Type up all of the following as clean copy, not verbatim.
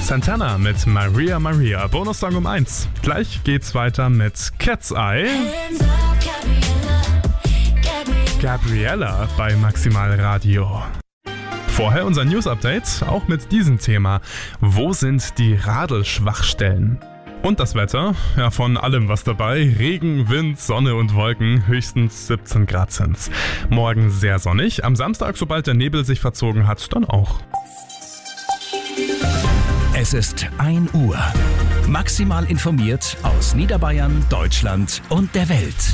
Santana mit Maria Maria, Bonussong um 1. Gleich geht's weiter mit Cat's Eye. Gabriella bei Maximal Radio. Vorher unser News-Update, auch mit diesem Thema. Wo sind die Radelschwachstellen? Und das Wetter? Ja, von allem was dabei. Regen, Wind, Sonne und Wolken. Höchstens 17 Grad sind's. Morgen sehr sonnig. Am Samstag, sobald der Nebel sich verzogen hat, dann auch. Es ist 1 Uhr. Maximal informiert aus Niederbayern, Deutschland und der Welt.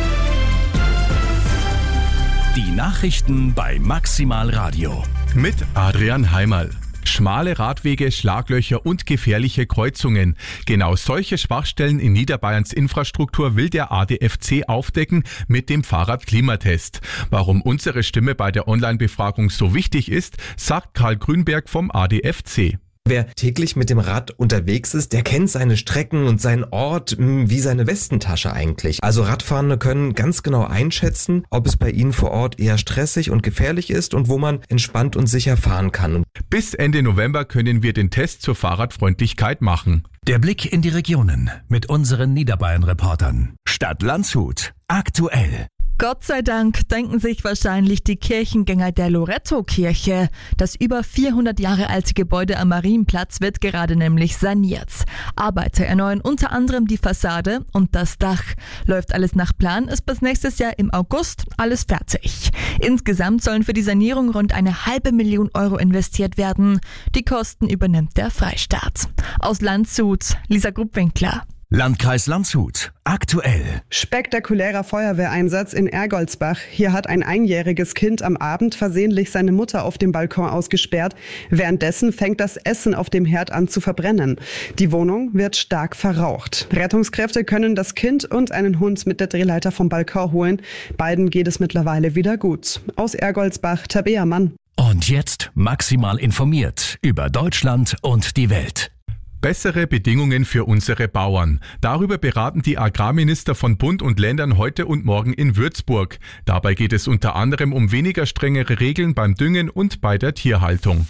Die Nachrichten bei Maximal Radio. Mit Adrian Heimerl. Schmale Radwege, Schlaglöcher und gefährliche Kreuzungen. Genau solche Schwachstellen in Niederbayerns Infrastruktur will der ADFC aufdecken mit dem Fahrradklimatest. Warum unsere Stimme bei der Online-Befragung so wichtig ist, sagt Karl Grünberg vom ADFC. Wer täglich mit dem Rad unterwegs ist, der kennt seine Strecken und seinen Ort wie seine Westentasche eigentlich. Also Radfahrende können ganz genau einschätzen, ob es bei ihnen vor Ort eher stressig und gefährlich ist und wo man entspannt und sicher fahren kann. Bis Ende November können wir den Test zur Fahrradfreundlichkeit machen. Der Blick in die Regionen mit unseren Niederbayern-Reportern. Stadt Landshut. Aktuell. Gott sei Dank denken sich wahrscheinlich die Kirchengänger der Loretto-Kirche. Das über 400 Jahre alte Gebäude am Marienplatz wird gerade nämlich saniert. Arbeiter erneuern unter anderem die Fassade und das Dach. Läuft alles nach Plan, ist bis nächstes Jahr im August alles fertig. Insgesamt sollen für die Sanierung rund 500.000 Euro investiert werden. Die Kosten übernimmt der Freistaat. Aus Landshut, Lisa Grubwinkler. Landkreis Landshut. Aktuell. Spektakulärer Feuerwehreinsatz in Ergoldsbach. Hier hat ein einjähriges Kind am Abend versehentlich seine Mutter auf dem Balkon ausgesperrt. Währenddessen fängt das Essen auf dem Herd an zu verbrennen. Die Wohnung wird stark verraucht. Rettungskräfte können das Kind und einen Hund mit der Drehleiter vom Balkon holen. Beiden geht es mittlerweile wieder gut. Aus Ergoldsbach, Tabea Mann. Und jetzt maximal informiert über Deutschland und die Welt. Bessere Bedingungen für unsere Bauern. Darüber beraten die Agrarminister von Bund und Ländern heute und morgen in Würzburg. Dabei geht es unter anderem um weniger strengere Regeln beim Düngen und bei der Tierhaltung.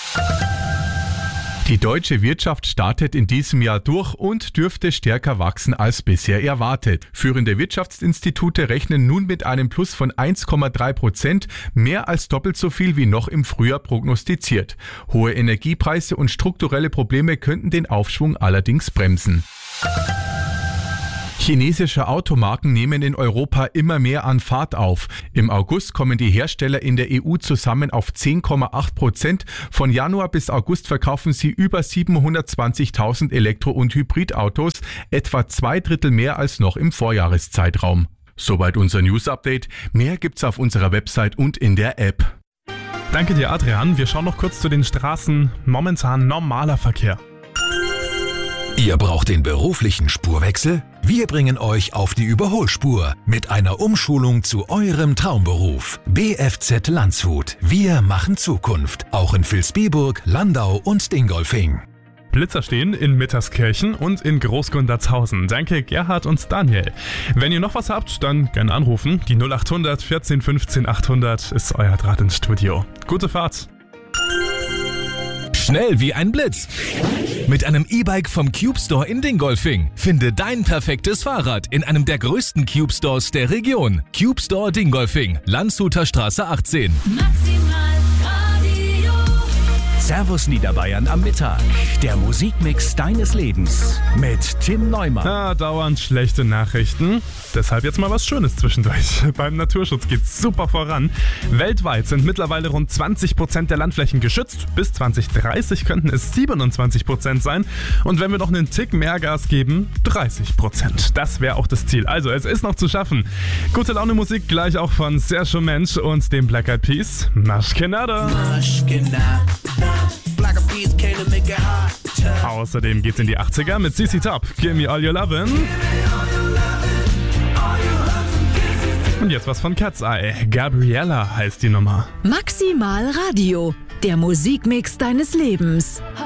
Die deutsche Wirtschaft startet in diesem Jahr durch und dürfte stärker wachsen als bisher erwartet. Führende Wirtschaftsinstitute rechnen nun mit einem Plus von 1,3%, mehr als doppelt so viel wie noch im Frühjahr prognostiziert. Hohe Energiepreise und strukturelle Probleme könnten den Aufschwung allerdings bremsen. Chinesische Automarken nehmen in Europa immer mehr an Fahrt auf. Im August kommen die Hersteller in der EU zusammen auf 10,8%. Von Januar bis August verkaufen sie über 720.000 Elektro- und Hybridautos, etwa 2/3 mehr als noch im Vorjahreszeitraum. Soweit unser News-Update. Mehr gibt's auf unserer Website und in der App. Danke dir, Adrian. Wir schauen noch kurz zu den Straßen. Momentan normaler Verkehr. Ihr braucht den beruflichen Spurwechsel? Wir bringen euch auf die Überholspur mit einer Umschulung zu eurem Traumberuf. BFZ Landshut. Wir machen Zukunft. Auch in Vilsbiburg, Landau und Dingolfing. Blitzer stehen in Mitterskirchen und in Großgundertshausen. Danke Gerhard und Daniel. Wenn ihr noch was habt, dann gerne anrufen. Die 0800 14 15 800 ist euer Draht ins Studio. Gute Fahrt. Schnell wie ein Blitz. Mit einem E-Bike vom Cube Store in Dingolfing. Finde dein perfektes Fahrrad in einem der größten Cube Stores der Region. Cube Store Dingolfing, Landshuter Straße 18. Servus Niederbayern am Mittag. Der Musikmix deines Lebens mit Tim Neumann. Dauernd schlechte Nachrichten. Deshalb jetzt mal was Schönes zwischendurch. Beim Naturschutz geht's super voran. Weltweit sind mittlerweile rund 20% der Landflächen geschützt. Bis 2030 könnten es 27% sein. Und wenn wir noch einen Tick mehr Gas geben, 30%. Das wäre auch das Ziel. Also es ist noch zu schaffen. Gute Laune Musik gleich auch von Sergio Mensch und dem Black Eyed Peas. Maschkenada. Außerdem geht's in die 80er mit CC Top. Give me all your lovin'. Und jetzt was von Cat's Eye. Gabriella heißt die Nummer. Maximal Radio, der Musikmix deines Lebens.